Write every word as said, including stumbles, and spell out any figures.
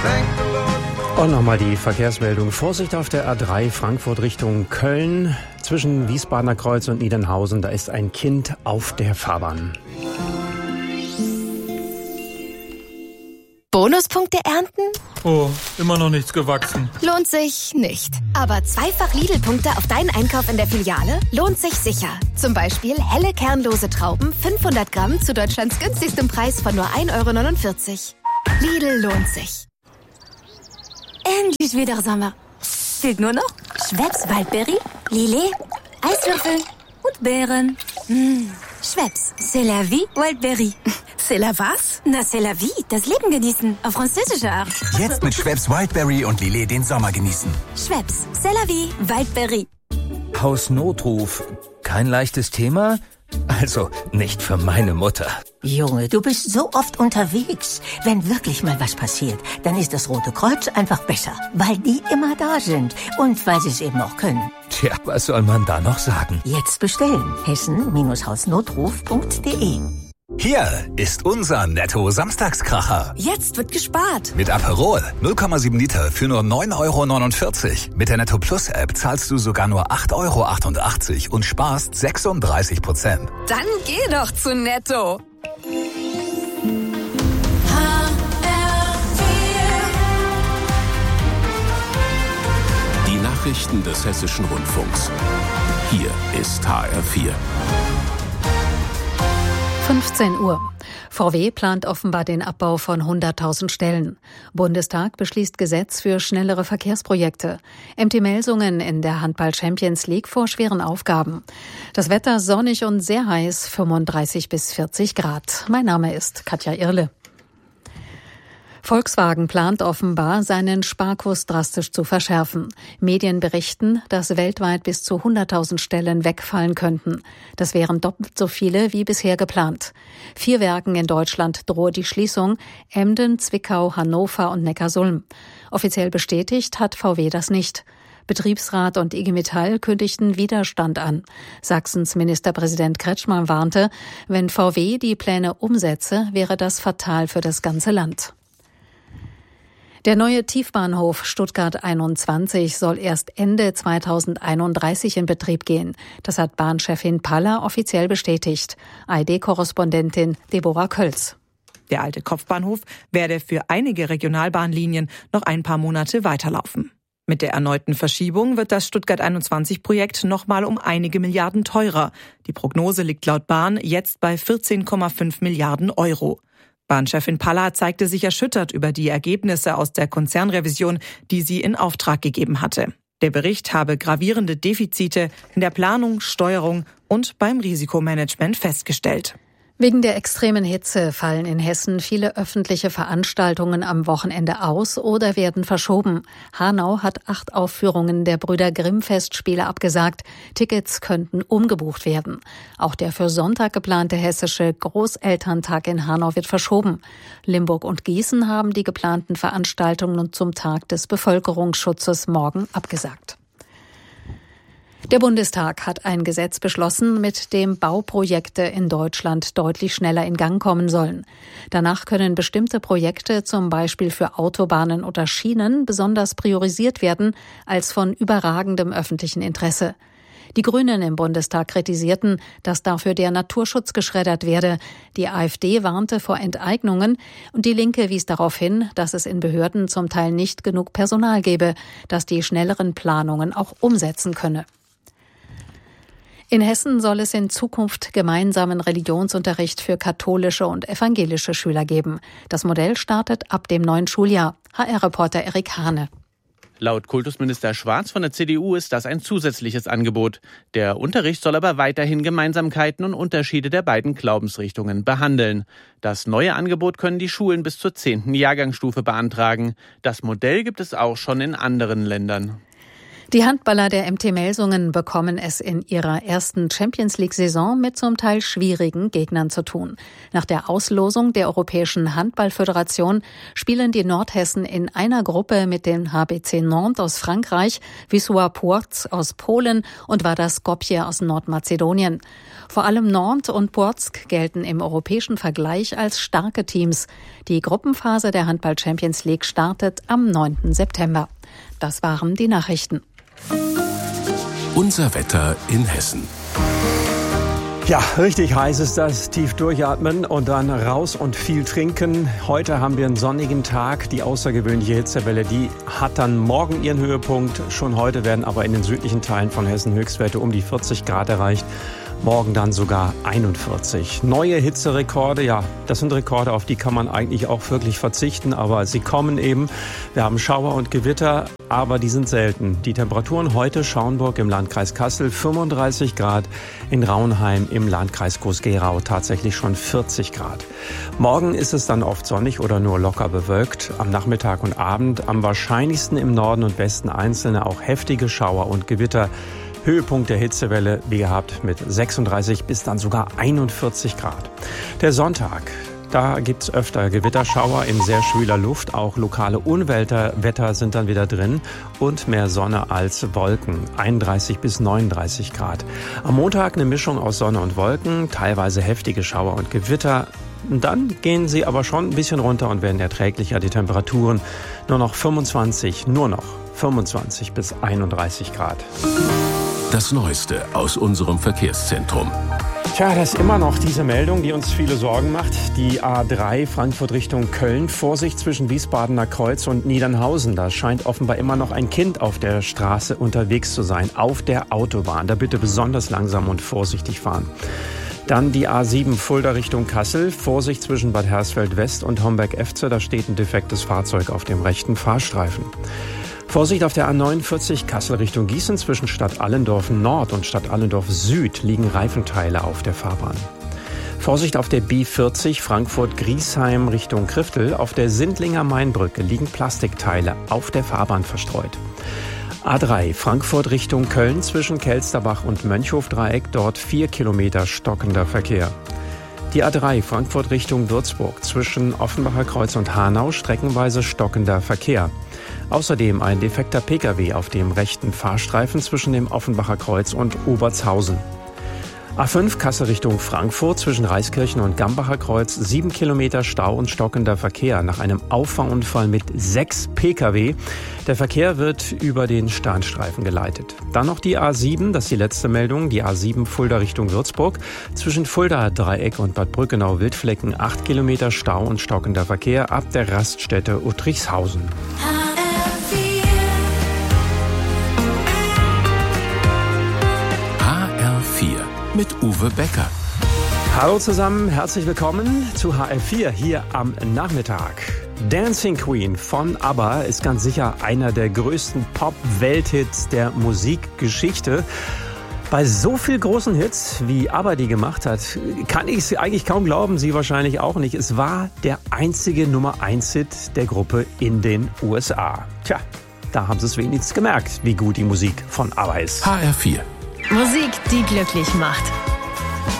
Und nochmal die Verkehrsmeldung. Vorsicht auf der A drei Frankfurt Richtung Köln. Zwischen Wiesbadener Kreuz und Niedernhausen, da ist ein Kind auf der Fahrbahn. Bonuspunkte ernten? Oh, immer noch nichts gewachsen. Lohnt sich nicht. Aber zweifach Lidl-Punkte auf deinen Einkauf in der Filiale lohnt sich sicher. Zum Beispiel helle kernlose Trauben, fünfhundert Gramm zu Deutschlands günstigstem Preis von nur ein Euro neunundvierzig. Lidl lohnt sich. Endlich wieder Sommer. Fehlt nur noch Schweppes Waldberry, Lillet, Eiswürfel und Beeren. Mmh. Schweppes, c'est la vie, Wildberry. C'est la was? Na, c'est la vie, das Leben genießen, auf französische Art. Jetzt mit Schweppes Wildberry und Lillet den Sommer genießen. Schweppes, c'est la vie, Wildberry. Hausnotruf. Kein leichtes Thema? Also, nicht für meine Mutter. Junge, du bist so oft unterwegs. Wenn wirklich mal was passiert, dann ist das Rote Kreuz einfach besser. Weil die immer da sind. Und weil sie es eben auch können. Tja, was soll man da noch sagen? Jetzt bestellen. Hessen-Hausnotruf punkt de. Hier ist unser Netto-Samstagskracher. Jetzt wird gespart. Mit Aperol null Komma sieben Liter für nur neun Euro neunundvierzig. Mit der Netto Plus App zahlst du sogar nur acht Euro achtundachtzig und sparst sechsunddreißig Prozent. Dann geh doch zu Netto. Die Nachrichten des Hessischen Rundfunks. Hier ist H R vier. fünfzehn Uhr. V W plant offenbar den Abbau von hunderttausend Stellen. Bundestag beschließt Gesetz für schnellere Verkehrsprojekte. M T Melsungen in der Handball-Champions League vor schweren Aufgaben. Das Wetter sonnig und sehr heiß, fünfunddreißig bis vierzig Grad. Mein Name ist Katja Irle. Volkswagen plant offenbar, seinen Sparkurs drastisch zu verschärfen. Medien berichten, dass weltweit bis zu hunderttausend Stellen wegfallen könnten. Das wären doppelt so viele wie bisher geplant. Vier Werken in Deutschland drohe die Schließung: Emden, Zwickau, Hannover und Neckarsulm. Offiziell bestätigt hat V W das nicht. Betriebsrat und I G Metall kündigten Widerstand an. Sachsens Ministerpräsident Kretschmann warnte, wenn V W die Pläne umsetze, wäre das fatal für das ganze Land. Der neue Tiefbahnhof Stuttgart einundzwanzig soll erst Ende zweitausendeinunddreißig in Betrieb gehen. Das hat Bahnchefin Paller offiziell bestätigt. A R D-Korrespondentin Deborah Kölz. Der alte Kopfbahnhof werde für einige Regionalbahnlinien noch ein paar Monate weiterlaufen. Mit der erneuten Verschiebung wird das Stuttgart einundzwanzig-Projekt nochmal um einige Milliarden teurer. Die Prognose liegt laut Bahn jetzt bei vierzehn Komma fünf Milliarden Euro. Bahnchefin Paller zeigte sich erschüttert über die Ergebnisse aus der Konzernrevision, die sie in Auftrag gegeben hatte. Der Bericht habe gravierende Defizite in der Planung, Steuerung und beim Risikomanagement festgestellt. Wegen der extremen Hitze fallen in Hessen viele öffentliche Veranstaltungen am Wochenende aus oder werden verschoben. Hanau hat acht Aufführungen der Brüder Grimm-Festspiele abgesagt. Tickets könnten umgebucht werden. Auch der für Sonntag geplante hessische Großelterntag in Hanau wird verschoben. Limburg und Gießen haben die geplanten Veranstaltungen zum Tag des Bevölkerungsschutzes morgen abgesagt. Der Bundestag hat ein Gesetz beschlossen, mit dem Bauprojekte in Deutschland deutlich schneller in Gang kommen sollen. Danach können bestimmte Projekte, zum Beispiel für Autobahnen oder Schienen, besonders priorisiert werden als von überragendem öffentlichen Interesse. Die Grünen im Bundestag kritisierten, dass dafür der Naturschutz geschreddert werde. Die AfD warnte vor Enteignungen und die Linke wies darauf hin, dass es in Behörden zum Teil nicht genug Personal gebe, das die schnelleren Planungen auch umsetzen könne. In Hessen soll es in Zukunft gemeinsamen Religionsunterricht für katholische und evangelische Schüler geben. Das Modell startet ab dem neuen Schuljahr. H R-Reporter Erik Hane. Laut Kultusminister Schwarz von der C D U ist das ein zusätzliches Angebot. Der Unterricht soll aber weiterhin Gemeinsamkeiten und Unterschiede der beiden Glaubensrichtungen behandeln. Das neue Angebot können die Schulen bis zur zehnten Jahrgangsstufe beantragen. Das Modell gibt es auch schon in anderen Ländern. Die Handballer der M T Melsungen bekommen es in ihrer ersten Champions-League-Saison mit zum Teil schwierigen Gegnern zu tun. Nach der Auslosung der Europäischen Handball-Föderation spielen die Nordhessen in einer Gruppe mit den H B C Nantes aus Frankreich, Wisła Płock aus Polen und Vardar Skopje aus Nordmazedonien. Vor allem Nantes und Płock gelten im europäischen Vergleich als starke Teams. Die Gruppenphase der Handball-Champions League startet am neunten September. Das waren die Nachrichten. Unser Wetter in Hessen. Ja, richtig heiß ist das. Tief durchatmen und dann raus und viel trinken. Heute haben wir einen sonnigen Tag. Die außergewöhnliche Hitzewelle, die hat dann morgen ihren Höhepunkt. Schon heute werden aber in den südlichen Teilen von Hessen Höchstwerte um die vierzig Grad erreicht. Morgen dann sogar einundvierzig. Neue Hitzerekorde, ja, das sind Rekorde, auf die kann man eigentlich auch wirklich verzichten, aber sie kommen eben. Wir haben Schauer und Gewitter, aber die sind selten. Die Temperaturen heute: Schaumburg im Landkreis Kassel fünfunddreißig Grad, in Raunheim im Landkreis Groß-Gerau tatsächlich schon vierzig Grad. Morgen ist es dann oft sonnig oder nur locker bewölkt. Am Nachmittag und Abend am wahrscheinlichsten im Norden und Westen einzelne auch heftige Schauer und Gewitter. Höhepunkt der Hitzewelle, wie gehabt, mit sechsunddreißig bis dann sogar einundvierzig Grad. Der Sonntag, da gibt's öfter Gewitterschauer in sehr schwüler Luft. Auch lokale Unwetter sind dann wieder drin und mehr Sonne als Wolken. einunddreißig bis neununddreißig Grad. Am Montag eine Mischung aus Sonne und Wolken, teilweise heftige Schauer und Gewitter. Und dann gehen sie aber schon ein bisschen runter und werden erträglicher. Die Temperaturen nur noch fünfundzwanzig, nur noch fünfundzwanzig bis einunddreißig Grad. Das Neueste aus unserem Verkehrszentrum. Tja, das ist immer noch diese Meldung, die uns viele Sorgen macht. Die A drei Frankfurt Richtung Köln. Vorsicht zwischen Wiesbadener Kreuz und Niedernhausen. Da scheint offenbar immer noch ein Kind auf der Straße unterwegs zu sein, auf der Autobahn. Da bitte besonders langsam und vorsichtig fahren. Dann die A sieben Fulda Richtung Kassel. Vorsicht zwischen Bad Hersfeld West und Homberg-Efze. Da steht ein defektes Fahrzeug auf dem rechten Fahrstreifen. Vorsicht auf der A neunundvierzig Kassel Richtung Gießen. Zwischen Stadt Allendorf Nord und Stadt Allendorf Süd liegen Reifenteile auf der Fahrbahn. Vorsicht auf der B vierzig Frankfurt-Griesheim Richtung Kriftel. Auf der Sindlinger Mainbrücke liegen Plastikteile auf der Fahrbahn verstreut. A drei Frankfurt Richtung Köln zwischen Kelsterbach und Mönchhofdreieck. Dort vier Kilometer stockender Verkehr. Die A drei Frankfurt Richtung Würzburg zwischen Offenbacher Kreuz und Hanau streckenweise stockender Verkehr. Außerdem ein defekter Pkw auf dem rechten Fahrstreifen zwischen dem Offenbacher Kreuz und Obertshausen. A fünf Kassel Richtung Frankfurt zwischen Reiskirchen und Gambacher Kreuz, sieben Kilometer Stau und stockender Verkehr nach einem Auffahrunfall mit sechs Pkw. Der Verkehr wird über den Sternstreifen geleitet. Dann noch die A sieben, das ist die letzte Meldung, die A sieben Fulda Richtung Würzburg. Zwischen Fulda Dreieck und Bad Brückenau-Wildflecken acht Kilometer Stau und stockender Verkehr ab der Raststätte Uttrichshausen. Mit Uwe Becker. Hallo zusammen, herzlich willkommen zu H R vier hier am Nachmittag. Dancing Queen von ABBA ist ganz sicher einer der größten Pop-Welthits der Musikgeschichte. Bei so viel großen Hits, wie ABBA die gemacht hat, kann ich es eigentlich kaum glauben, Sie wahrscheinlich auch nicht. Es war der einzige Nummer eins Hit der Gruppe in den U S A. Tja, da haben Sie es wenigstens gemerkt, wie gut die Musik von ABBA ist. H R vier. Musik, die glücklich macht.